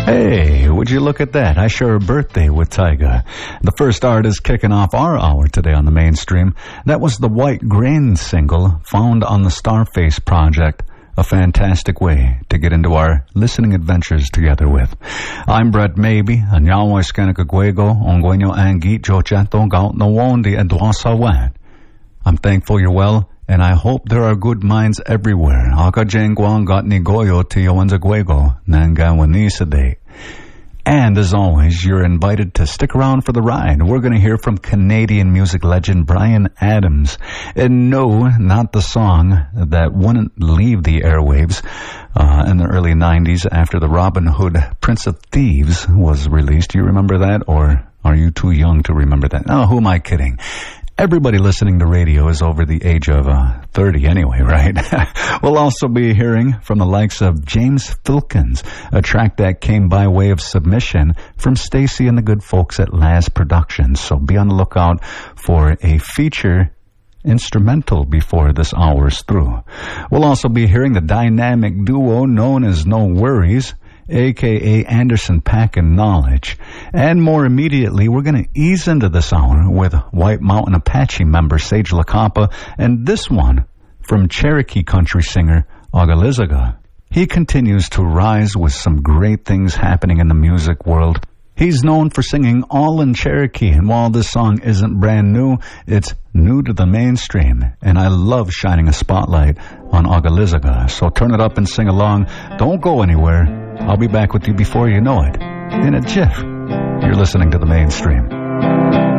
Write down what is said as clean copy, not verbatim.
Hey, would you look at that? I share a birthday with Tyga. The first artist kicking off our hour today on the mainstream. That was the White Grain single found on the Starface project. A fantastic way to get into our listening adventures together with. I'm Brett Maybe, and Yahweh Skanakagwego, Ongwenyo Angit Jochato Gaut Nawondi Adwasawan. I'm thankful you're well, and I hope there are good minds everywhere. Akajengwang got Nigoyo Tiyowanzagwego, Nangawanisade. And as always, you're invited to stick around for the ride. We're going to hear from Canadian music legend Bryan Adams. And no, not the song that wouldn't leave the airwaves in the early 90s after the Robin Hood Prince of Thieves was released. Do you remember that, or are you too young to remember that? Oh, who am I kidding? Everybody listening to radio is over the age of 30 anyway, right? We'll also be hearing from the likes of James Filkins, a track that came by way of submission from Stacy and the good folks at Laz Productions. So be on the lookout for a feature instrumental before this hour is through. We'll also be hearing the dynamic duo known as No Worries, a.k.a. Anderson .Paak and Knowledge. And more immediately, we're going to ease into this hour with White Mountain Apache member Sage LaCampa, and this one from Cherokee country singer Ogalizaga. He continues to rise with some great things happening in the music world. He's known for singing all in Cherokee, and while this song isn't brand new, it's new to the mainstream, and I love shining a spotlight on Ogalizaga. So turn it up and sing along. Don't go anywhere. I'll be back with you before you know it, in a jiff. You're listening to the mainstream.